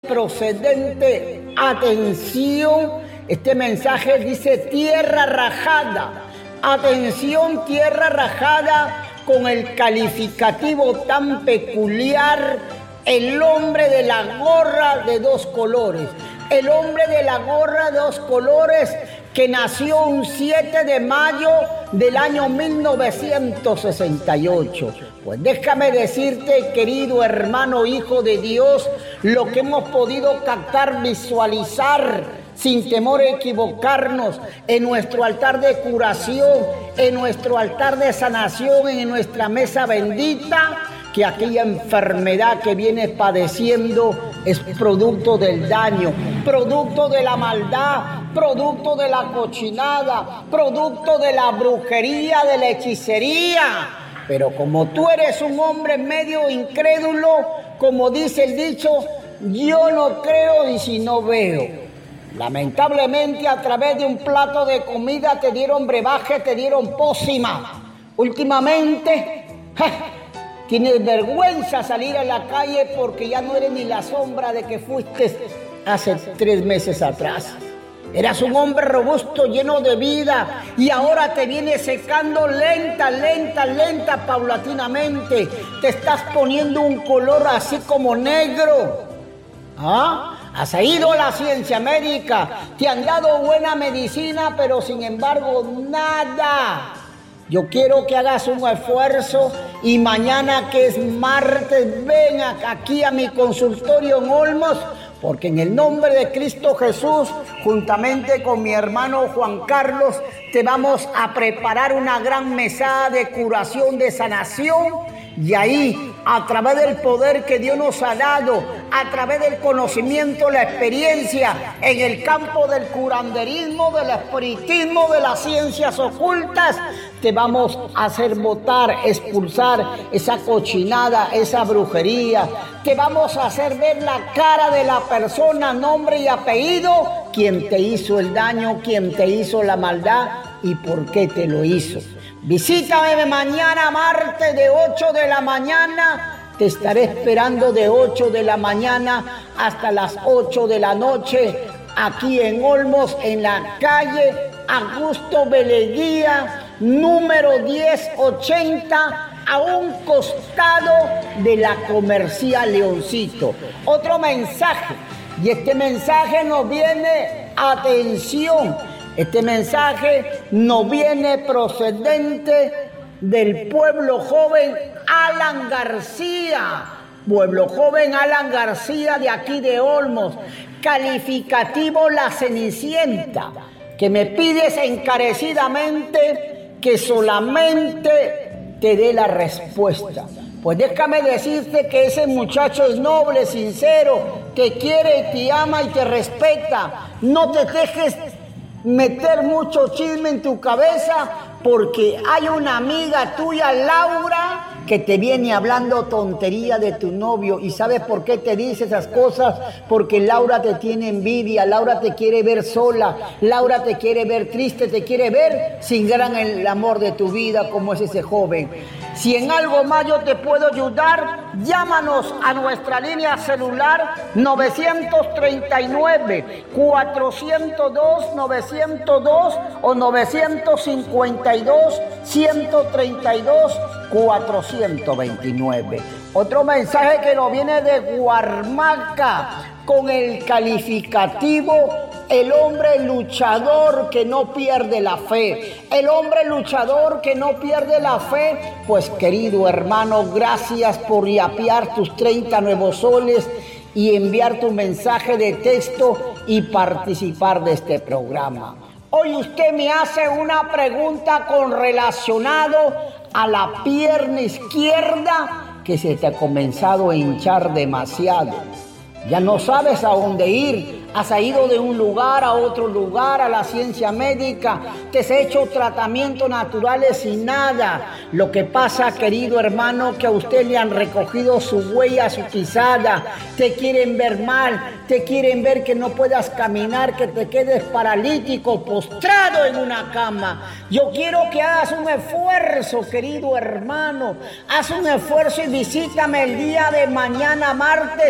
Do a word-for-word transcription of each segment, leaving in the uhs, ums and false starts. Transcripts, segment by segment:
procedente, atención, este mensaje dice tierra rajada, atención tierra rajada con el calificativo tan peculiar, el hombre de la gorra de dos colores, el hombre de la gorra de dos colores que nació un siete de mayo del año mil novecientos sesenta y ocho. Pues déjame decirte, querido hermano, hijo de Dios, lo que hemos podido captar, visualizar, sin temor a equivocarnos, en nuestro altar de curación, en nuestro altar de sanación, en nuestra mesa bendita, que aquella enfermedad que vienes padeciendo es producto del daño, producto de la maldad, producto de la cochinada, producto de la brujería, de la hechicería. Pero como tú eres un hombre medio incrédulo, como dice el dicho, yo no creo y si no veo. Lamentablemente a través de un plato de comida te dieron brebaje, te dieron pócima. Últimamente, ¡ja!, tienes vergüenza salir a la calle porque ya no eres ni la sombra de que fuiste hace tres meses atrás. Eras un hombre robusto, lleno de vida, y ahora te vienes secando lenta, lenta, lenta, paulatinamente. Te estás poniendo un color así como negro. ¿Ah? Has ido a la ciencia médica, te han dado buena medicina, pero sin embargo, nada. Yo quiero que hagas un esfuerzo y mañana, que es martes, ven aquí a mi consultorio en Olmos, porque en el nombre de Cristo Jesús, juntamente con mi hermano Juan Carlos, te vamos a preparar una gran mesada de curación, de sanación. Y ahí, a través del poder que Dios nos ha dado, a través del conocimiento, la experiencia en el campo del curanderismo, del espiritismo, de las ciencias ocultas, te vamos a hacer botar, expulsar esa cochinada, esa brujería. Te vamos a hacer ver la cara de la persona, nombre y apellido, quién te hizo el daño, quién te hizo la maldad y por qué te lo hizo. Visítame mañana martes de ocho de la mañana. Te estaré esperando de ocho de la mañana hasta las ocho de la noche aquí en Olmos, en la calle Augusto Beleguía, número diez ochenta, a un costado de la Comercial Leoncito. Otro mensaje, y este mensaje nos viene, atención, este mensaje nos viene procedente del pueblo joven Alan García. Pueblo joven Alan García de aquí de Olmos. Calificativo La Cenicienta, que me pides encarecidamente que solamente te dé la respuesta. Pues déjame decirte que ese muchacho es noble, sincero, te quiere, te ama y te respeta. No te dejes meter mucho chisme en tu cabeza, porque hay una amiga tuya, Laura, que te viene hablando tontería de tu novio. ¿Y sabes por qué te dice esas cosas? Porque Laura te tiene envidia, Laura te quiere ver sola, Laura te quiere ver triste, te quiere ver sin gran el amor de tu vida como es ese joven. Si en algo más yo te puedo ayudar, llámanos a nuestra línea celular novecientos treinta y nueve, cuatrocientos dos, novecientos dos o novecientos cincuenta y dos, ciento treinta y dos, cuatrocientos veintinueve. Otro mensaje que nos viene de Guarmaca con el calificativo el hombre luchador que no pierde la fe. El hombre luchador que no pierde la fe. Pues querido hermano, gracias por yapear tus treinta nuevos soles y enviar tu mensaje de texto y participar de este programa. Hoy usted me hace una pregunta con relacionado a la pierna izquierda que se te ha comenzado a hinchar demasiado. Ya no sabes a dónde ir. Has ido de un lugar a otro lugar, a la ciencia médica, te has hecho tratamientos naturales y nada. Lo que pasa, querido hermano, que a usted le han recogido su huella, su pisada, te quieren ver mal, te quieren ver que no puedas caminar, que te quedes paralítico, postrado en una cama. Yo quiero que hagas un esfuerzo, querido hermano, haz un esfuerzo y visítame el día de mañana martes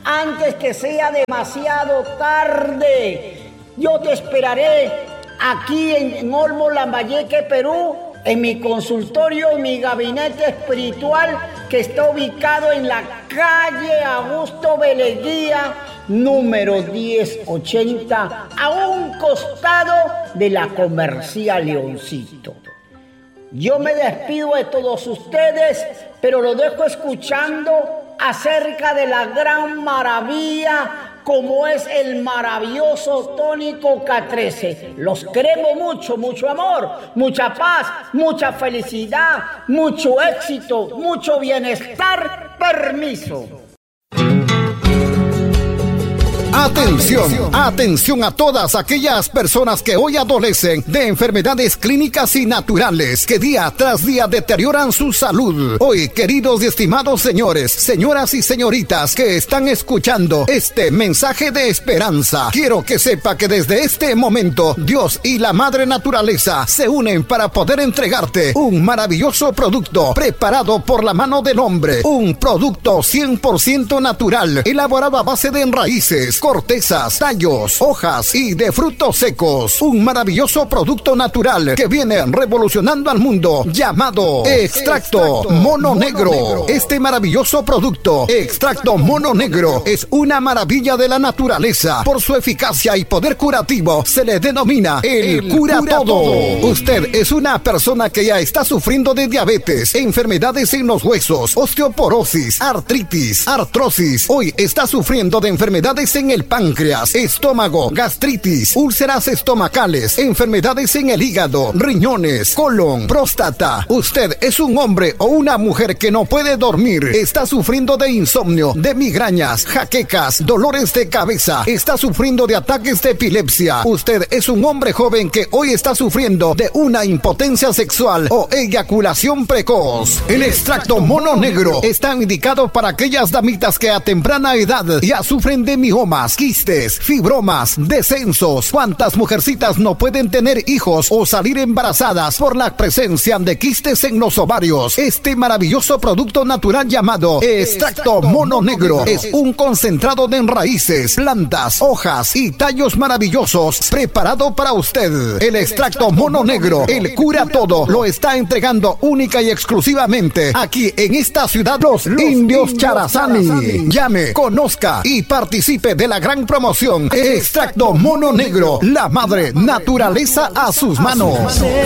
antes que sea demasiado tarde. Yo te esperaré aquí en, en Olmo, Lambayeque, Perú, en mi consultorio, en mi gabinete espiritual, que está ubicado en la calle Augusto Beleguía, número diez ochenta, a un costado de la Comercial Leoncito. Yo me despido de todos ustedes, pero lo dejo escuchando acerca de la gran maravilla como es el maravilloso tónico K trece. Los queremos mucho, mucho amor, mucha paz, mucha felicidad, mucho éxito, mucho bienestar. Permiso. Atención, atención a todas aquellas personas que hoy adolecen de enfermedades clínicas y naturales que día tras día deterioran su salud. Hoy, queridos y estimados señores, señoras y señoritas que están escuchando este mensaje de esperanza, quiero que sepa que desde este momento Dios y la Madre Naturaleza se unen para poder entregarte un maravilloso producto preparado por la mano del hombre, un producto cien por ciento natural, elaborado a base de raíces, cortezas, tallos, hojas y de frutos secos. Un maravilloso producto natural que viene revolucionando al mundo, llamado Extracto Mono Negro. Este maravilloso producto, Extracto Mono Negro, es una maravilla de la naturaleza. Por su eficacia y poder curativo, se le denomina el, el cura, cura todo. todo. Usted es una persona que ya está sufriendo de diabetes, enfermedades en los huesos, osteoporosis, artritis, artrosis. Hoy está sufriendo de enfermedades en el páncreas, estómago, gastritis, úlceras estomacales, enfermedades en el hígado, riñones, colon, próstata. Usted es un hombre o una mujer que no puede dormir, está sufriendo de insomnio, de migrañas, jaquecas, dolores de cabeza, está sufriendo de ataques de epilepsia. Usted es un hombre joven que hoy está sufriendo de una impotencia sexual o eyaculación precoz. El extracto mono negro está indicado para aquellas damitas que a temprana edad ya sufren de miomas, quistes, fibromas, descensos. ¿Cuántas mujercitas no pueden tener hijos o salir embarazadas por la presencia de quistes en los ovarios? Este maravilloso producto natural llamado Extracto Mono Negro es un concentrado de raíces, plantas, hojas y tallos maravillosos preparado para usted. El Extracto Mono Negro, el cura todo, lo está entregando única y exclusivamente aquí en esta ciudad Los Indios Charazani. Llame, conozca y participe de la gran promoción. Extracto Mono Negro, la madre naturaleza a sus manos.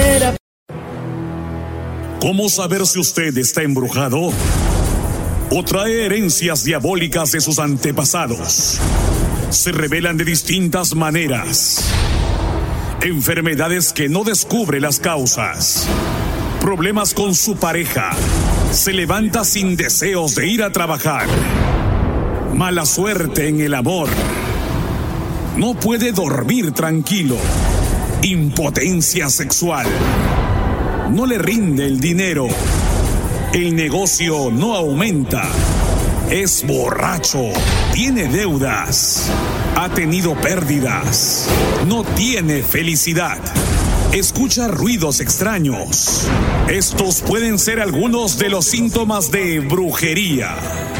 ¿Cómo saber si usted está embrujado o trae herencias diabólicas de sus antepasados? Se revelan de distintas maneras. Enfermedades que no descubre las causas. Problemas con su pareja. Se levanta sin deseos de ir a trabajar. Mala suerte en el amor. No puede dormir tranquilo. Impotencia sexual. No le rinde el dinero. El negocio no aumenta. Es borracho. Tiene deudas. Ha tenido pérdidas. No tiene felicidad. Escucha ruidos extraños. Estos pueden ser algunos de los síntomas de brujería.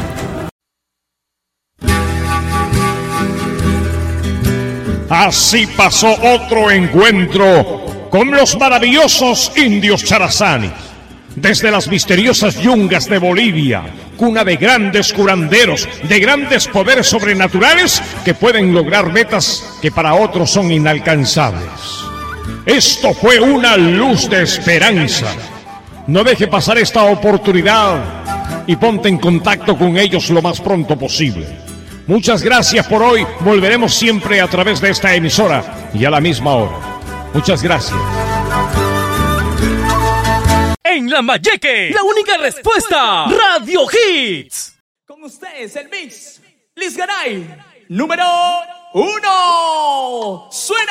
Así pasó otro encuentro con los maravillosos indios Charazani. Desde las misteriosas yungas de Bolivia, cuna de grandes curanderos, de grandes poderes sobrenaturales que pueden lograr metas que para otros son inalcanzables. Esto fue una luz de esperanza. No deje pasar esta oportunidad y ponte en contacto con ellos lo más pronto posible. Muchas gracias por hoy. Volveremos siempre a través de esta emisora y a la misma hora. Muchas gracias. En Lambayeque, la única respuesta, Radio Hits. Con ustedes el mix, Liz Garay, número uno. Suena.